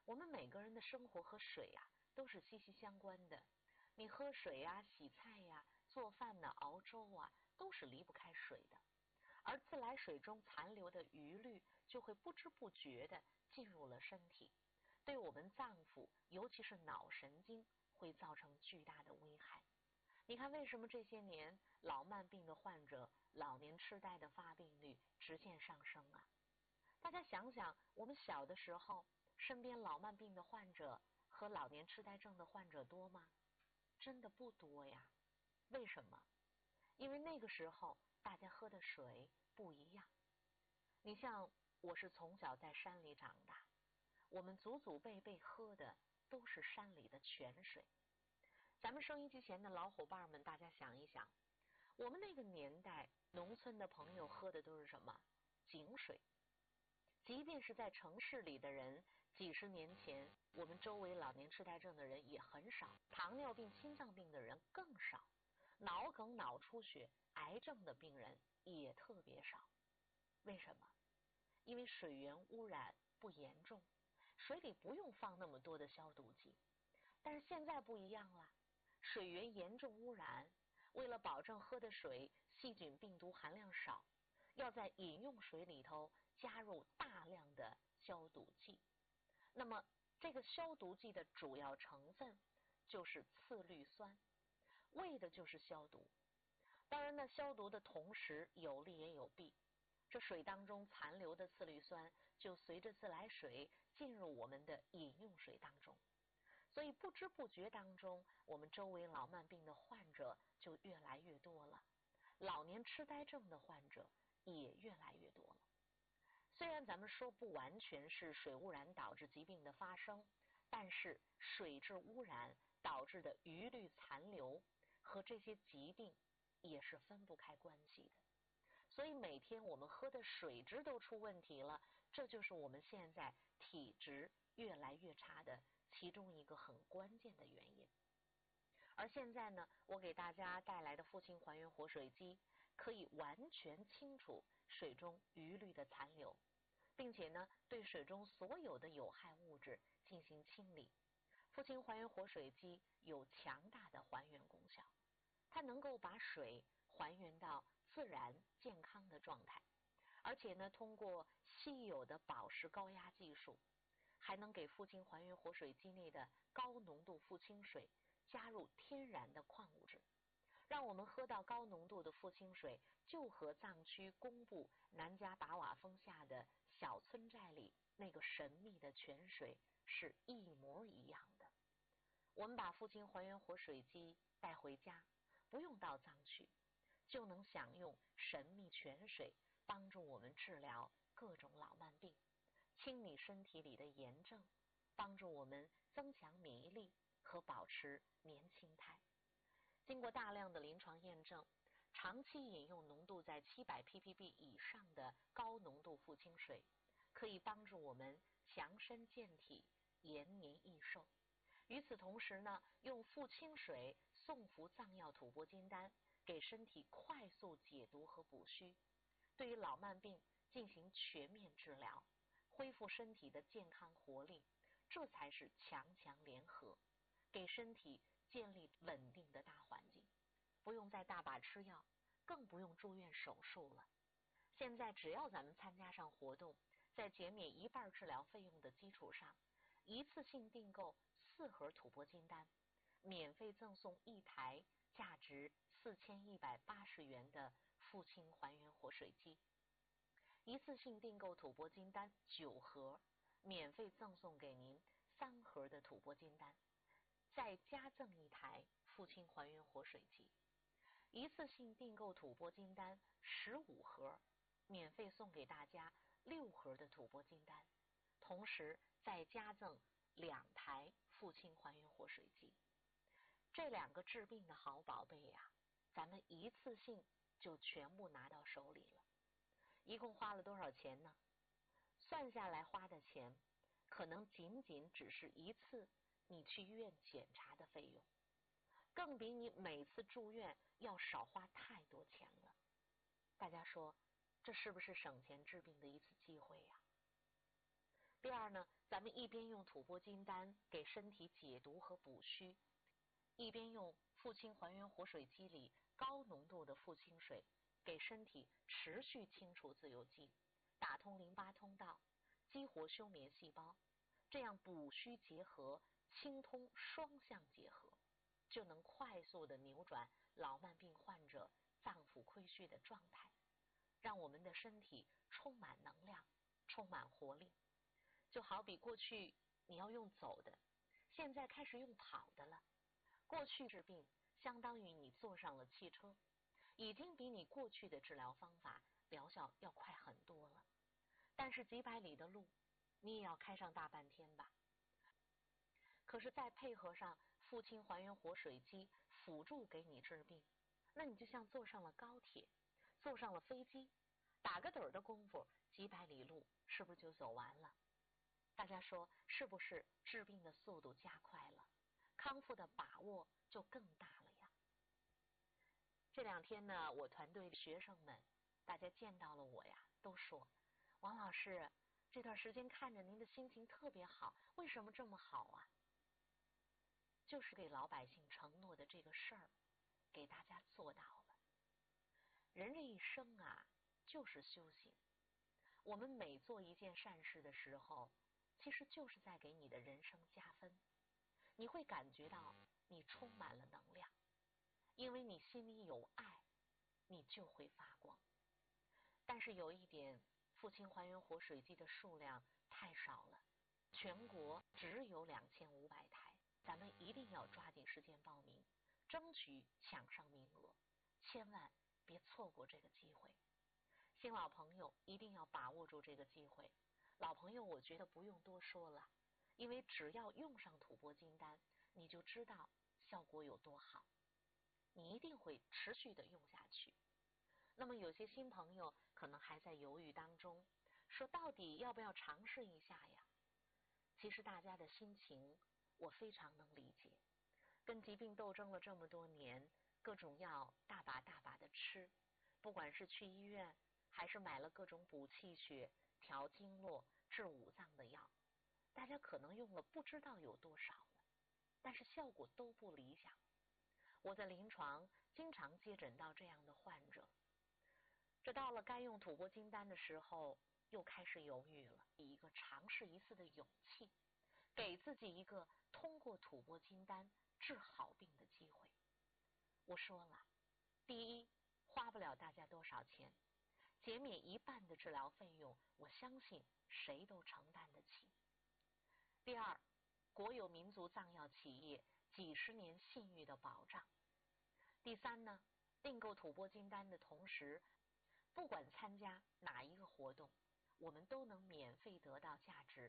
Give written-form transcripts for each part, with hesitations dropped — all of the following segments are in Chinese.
我们每个人的生活和水呀都是息息相关的。你喝水呀、洗菜呀、做饭呢、熬粥啊，都是离不开水的。而自来水中残留的余氯就会不知不觉地进入了身体，对我们脏腑，尤其是脑神经，会造成巨大的危害。你看，为什么这些年老慢病的患者、老年痴呆的发病率直线上升啊？大家想想，我们小的时候，身边老慢病的患者和老年痴呆症的患者多吗？真的不多呀。为什么？因为那个时候大家喝的水不一样。你像我是从小在山里长大，我们祖祖辈辈喝的都是山里的泉水。咱们收音机前的老伙伴们，大家想一想，我们那个年代农村的朋友喝的都是什么？井水。即便是在城市里的人，几十年前我们周围老年痴呆症的人也很少，糖尿病、心脏病的人更少，脑梗、脑出血、癌症的病人也特别少。为什么？因为水源污染不严重，水里不用放那么多的消毒剂。但是现在不一样了，水源严重污染，为了保证喝的水细菌病毒含量少，要在饮用水里头加入大量的消毒剂。那么这个消毒剂的主要成分就是次氯酸，为的就是消毒。当然呢，消毒的同时有利也有弊。这水当中残留的次氯酸就随着自来水进入我们的饮用水当中，所以不知不觉当中，我们周围老慢病的患者就越来越多了，老年痴呆症的患者也越来越多了。虽然咱们说不完全是水污染导致疾病的发生，但是水质污染导致的余氯残留和这些疾病也是分不开关系的。所以每天我们喝的水质都出问题了，这就是我们现在体质越来越差的其中一个很关键的原因。而现在呢，我给大家带来的父亲还原活水机可以完全清除水中余氯的残留，并且呢，对水中所有的有害物质进行清理。父亲还原活水机有强大的还原功效，它能够把水还原到自然健康的状态，而且呢，通过稀有的保湿高压技术，还能给父亲还原活水机内的高浓度富清水加入天然的矿物质，让我们喝到高浓度的富清水，就和藏区公布南迦达瓦峰下的小村寨里那个神秘的泉水是一模一样的。我们把父亲还原活水机带回家，不用到藏区，就能享用神秘泉水，帮助我们治疗各种老慢病，清理身体里的炎症，帮助我们增强免疫力和保持年轻态。经过大量的临床验证，长期饮用浓度在700 ppb 以上的高浓度富清水，可以帮助我们强身健体、延年益寿。与此同时呢，用富清水送服藏药吐蕃金丹，给身体快速解毒和补虚，对于老慢病进行全面治疗，恢复身体的健康活力，这才是强强联合，给身体建立稳定的大环境，不用再大把吃药，更不用住院手术了。现在只要咱们参加上活动，在减免一半治疗费用的基础上，一次性订购4盒吐蕃金丹，免费赠送1台价值4180元的父亲还原活水机；一次性订购吐蕃金丹9盒，免费赠送给您3盒的吐蕃金丹，再加赠1台父亲还原活水机；一次性订购吐蕃金丹15盒，免费送给大家6盒的吐蕃金丹，同时再加赠2台父亲还原活水机。这2个治病的好宝贝呀，咱们一次性就全部拿到手里了。一共花了多少钱呢？算下来花的钱，可能仅仅只是一次你去医院检查的费用，更比你每次住院要少花太多钱了。大家说，这是不是省钱治病的一次机会呀？第二儿呢，咱们一边用吐蕃金丹给身体解毒和补虚，一边用复清还原活水机里高浓度的复清水给身体持续清除自由基，打通淋巴通道，激活休眠细胞，这样补虚结合、清通双向结合，就能快速的扭转老慢病患者脏腑亏虚的状态，让我们的身体充满能量，充满活力。就好比过去你要用走的，现在开始用跑的了。过去治病相当于你坐上了汽车，已经比你过去的治疗方法疗效要快很多了。但是几百里的路，你也要开上大半天吧。可是再配合上复清还原活水机辅助给你治病，那你就像坐上了高铁，坐上了飞机，打个盹的功夫，几百里路是不是就走完了？大家说是不是治病的速度加快了，康复的把握就更大了呀？这2天呢，我团队学生们大家见到了我呀，都说王老师，这段时间看着您的心情特别好，为什么这么好啊？就是给老百姓承诺的这个事儿，给大家做到了。人这一生啊，就是修行。我们每做一件善事的时候，其实就是在给你的人生加分。你会感觉到你充满了能量，因为你心里有爱，你就会发光。但是有一点，复清还原活水机的数量太少了，全国只有2500台，咱们一定要抓紧时间报名，争取抢上名额，千万别错过这个机会。新老朋友一定要把握住这个机会，老朋友我觉得不用多说了，因为只要用上吐蕃金丹，你就知道效果有多好，你一定会持续的用下去。那么有些新朋友可能还在犹豫当中，说到底要不要尝试一下呀？其实大家的心情我非常能理解，跟疾病斗争了这么多年，各种药大把大把的吃，不管是去医院还是买了各种补气血、调经络、治五脏的药，大家可能用了不知道有多少了，但是效果都不理想。我在临床经常接诊到这样的患者，这到了该用吐蕃金丹的时候，又开始犹豫了，以一个尝试一次的勇气，给自己一个通过吐蕃金丹治好病的机会。我说了，第一，花不了大家多少钱，减免1半的治疗费用，我相信谁都承担得起。第二，国有民族藏药企业几十年信誉的保障。第三呢，订购吐蕃金丹的同时，不管参加哪一个活动，我们都能免费得到价值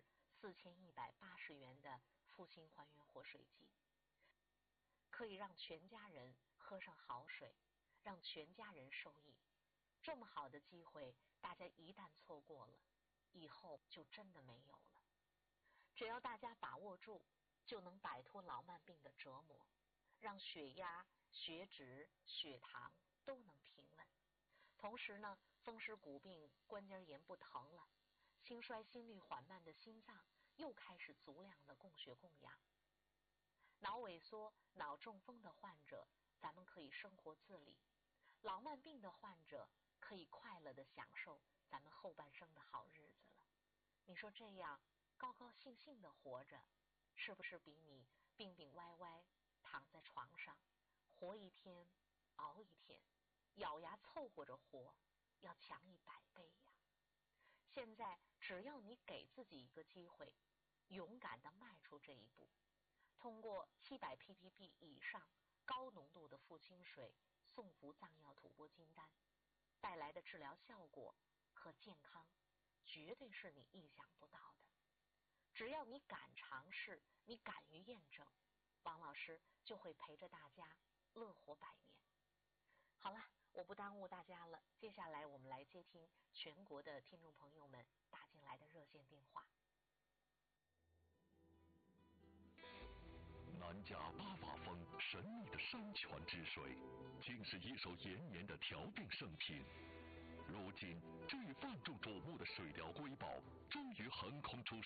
4180元的复清还原活水机，可以让全家人喝上好水，让全家人受益。这么好的机会，大家一旦错过了，以后就真的没有了。只要大家把握住，就能摆脱老慢病的折磨，让血压、血脂、血糖都能平稳。同时呢，风湿骨病、关节炎不疼了，心衰心律缓慢的心脏又开始足量的供血供氧。脑萎缩、脑中风的患者，咱们可以生活自理；老慢病的患者可以快乐的享受咱们后半生的好日子了。你说这样高高兴兴的活着，是不是比你病病歪歪躺在床上活一天熬一天，咬牙凑合着活要强100倍呀？现在只要你给自己一个机会，勇敢的迈出这一步，通过700 ppb 以上高浓度的复清水送服藏药吐蕃金丹带来的治疗效果和健康，绝对是你意想不到的。只要你敢尝试，你敢于验证，王老师就会陪着大家乐活100年。好了，我不耽误大家了，接下来我们来接听全国的听众朋友们打进来的热线电话。 南迦巴法峰神秘的山泉之水，竟是一手延年的调病圣品。如今，这一万众瞩目的水疗瑰宝，终于横空出